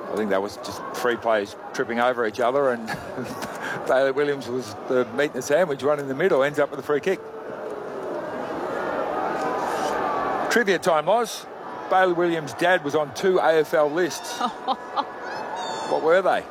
I think that was just three players tripping over each other, and Bailey Williams was the meat in the sandwich, one in the middle, ends up with a free kick. Trivia time, Loz. Bailey Williams' dad was on 2 AFL lists. What were they?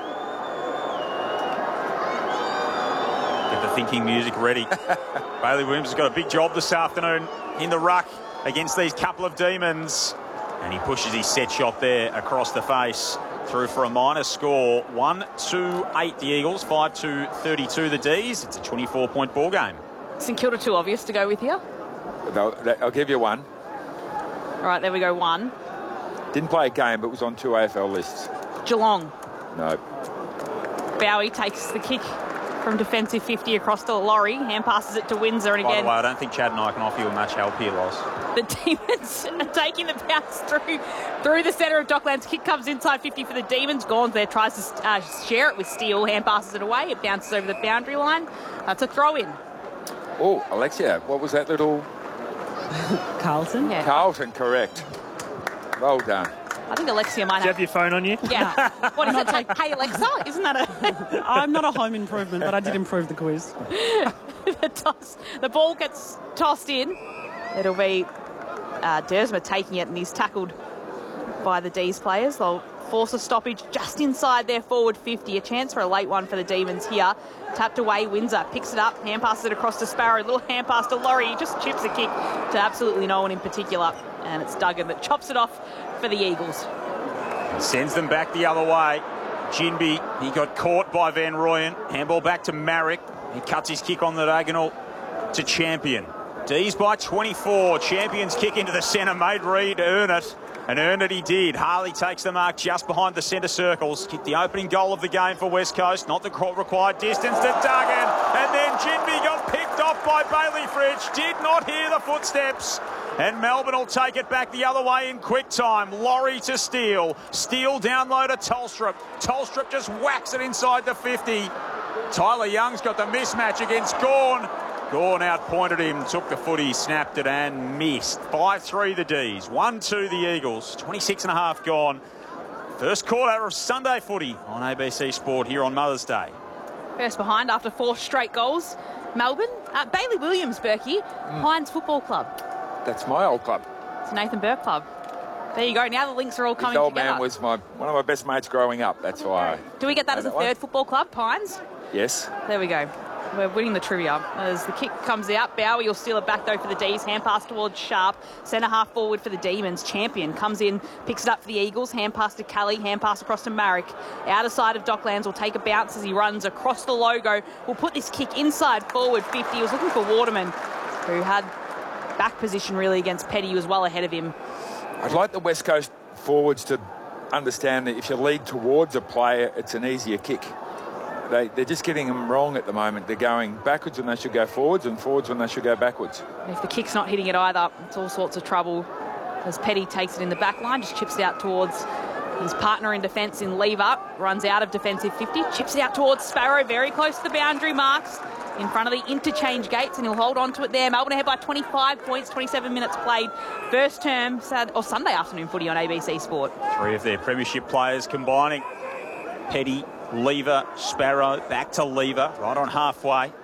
Get the thinking music ready. Bailey Williams has got a big job this afternoon in the ruck against these couple of demons. And he pushes his set shot there across the face. Through for a minor score. 1-2-8 the Eagles, 5-2-32 the D's. It's a 24-point ball game. St Kilda too obvious to go with here. I'll give you one. All right, there we go, 1. Didn't play a game, but was on 2 AFL lists. Geelong. No. Bowie takes the kick from defensive 50 across to Laurie. Hand passes it to Windsor, and By again... the way, I don't think Chad and I can offer you much help here, Loz. The Demons are taking the bounce through the centre of Docklands. Kick comes inside 50 for the Demons. Gaunt there tries to share it with Steele. Hand passes it away. It bounces over the boundary line. That's a throw-in. Oh, Alexia, what was that little... Carlton? Yeah. Carlton, correct. Well done. I think Alexia might Do you have your phone on you? Yeah. What is it? Hey, Alexa? Isn't that a... I'm not a home improvement, but I did improve the quiz. The ball gets tossed in. It'll be Dersma taking it, and he's tackled by the D's players. They'll force a stoppage just inside their forward 50. A chance for a late one for the Demons here. Tapped away, Windsor picks it up, hand passes it across to Sparrow. Little hand pass to Laurie. He just chips a kick to absolutely no one in particular. And it's Duggan that chops it off for the Eagles. Sends them back the other way. Ginby, he got caught by Van Rooyen. Handball back to Marek. He cuts his kick on the diagonal to Champion. D's by 24. Champion's kick into the centre made Reid earn it. And earn it he did. Harley takes the mark just behind the centre circles. Kicked the opening goal of the game for West Coast. Not the required distance to Duggan. And then Ginby got picked off by Bailey Fritsch. Did not hear the footsteps. And Melbourne will take it back the other way in quick time. Laurie to Steele. Steele down low to Tolstrup. Tolstrup just whacks it inside the 50. Tyler Young's got the mismatch against Gawn. Gawn outpointed him, took the footy, snapped it and missed. 5-3 the D's, 1-2 the Eagles, 26 and a half gone. First quarter of Sunday footy on ABC Sport here on Mother's Day. First behind after 4 straight goals. Melbourne, Bailey Williams, Berkey, Pines Football Club. That's my old club. It's Nathan Burke Club. There you go. Now the links are all coming His old together. man was one of my best mates growing up. That's why. Do we get that as a third football club, Pines? Yes. There we go. We're winning the trivia. As the kick comes out, Bowie will steal it back though for the D's. Hand pass towards Sharp. Centre half forward for the Demons. Champion comes in, picks it up for the Eagles. Hand pass to Kelly. Hand pass across to Marek. Outer side of Docklands will take a bounce as he runs across the logo. Will put this kick inside forward 50. He was looking for Waterman, who had back position really against Petty. He was well ahead of him. I'd like the West Coast forwards to understand that if you lead towards a player, it's an easier kick. They're just getting them wrong at the moment. They're going backwards when they should go forwards and forwards when they should go backwards. If the kick's not hitting it either, it's all sorts of trouble as Petty takes it in the back line, just chips it out towards his partner in defence in Lever, runs out of defensive 50, chips it out towards Sparrow, very close to the boundary marks, in front of the interchange gates, and he'll hold on to it there. Melbourne ahead by 25 points, 27 minutes played. First term, Sunday afternoon footy on ABC Sport. 3 of their premiership players combining. Petty, Lever, Sparrow, back to Lever, right on halfway.